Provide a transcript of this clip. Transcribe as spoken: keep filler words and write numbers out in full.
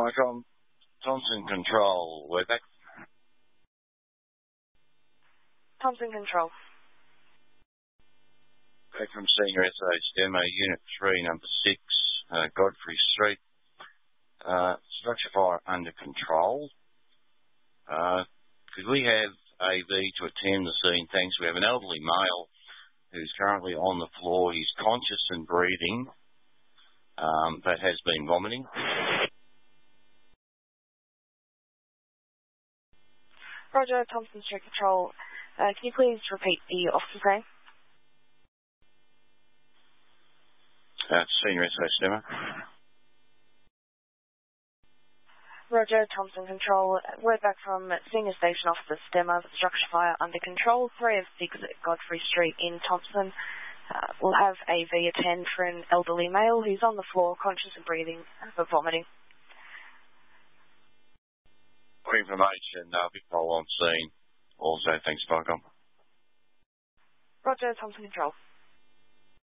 Spycom, Thompson Control, we're back. Thompson Control. Back from Senior S H Demo, Unit three, Number six, uh, Godfrey Street. Uh, structure fire under control. Uh, could we have A V to attend the scene? Thanks. We have an elderly male who's currently on the floor. He's conscious and breathing, um, but has been vomiting. Roger, Thompson Street Control. Uh, can you please repeat the officer's name? Uh, Senior S H Demo. Roger, Thompson Control. Word back from Senior Station Officer Stemmer. Structure fire under control. three of six at Godfrey Street in Thompson. Uh, we'll have A V attend for an elderly male who's on the floor, conscious and breathing, but vomiting. For information, uh, Vic Pole on scene. Also, thanks, Spycom. Roger, Thompson Control.